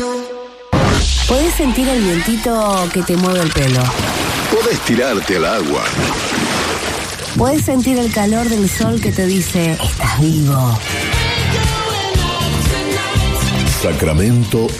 Podés sentir el vientito que te mueve el pelo. Podés tirarte al agua. Podés sentir el calor del sol que te dice, estás vivo. Sacramento